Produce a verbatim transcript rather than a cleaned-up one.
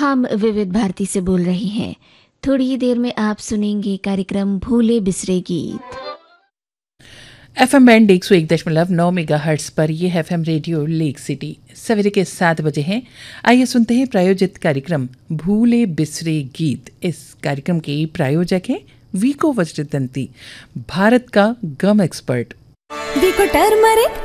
हम विविध भारती से बोल रहे हैं। थोड़ी ही देर में आप सुनेंगे कार्यक्रम भूले बिसरे गीत। एफ एम बैंड एक सौ एक दशमलव नौ मेगा हर्ट्स पर यह F M radio lake city सवेरे के सात बजे हैं। आइए सुनते हैं प्रायोजित कार्यक्रम भूले बिसरे गीत। इस कार्यक्रम के प्रायोजक हैं वीको वज्रदंती, भारत का गम एक्सपर्ट। वीको टर्मरिक